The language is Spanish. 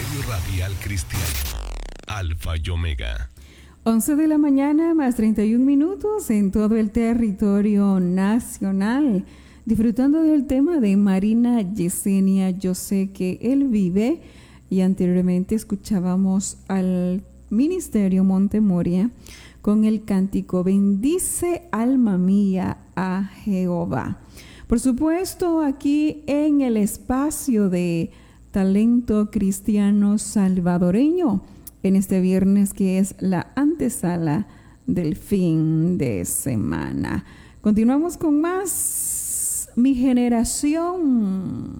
Ministerio Radial Cristiano, Alfa y Omega. 11 de la mañana más 31 minutos en todo el territorio nacional. Disfrutando del tema de Marina Yesenia, Yo sé que Él vive. Y anteriormente escuchábamos al Ministerio Montemoria con el cántico Bendice alma mía a Jehová. Por supuesto, aquí en el espacio de Talento Cristiano Salvadoreño, en este viernes que es la antesala del fin de semana. Continuamos con más Mi Generación.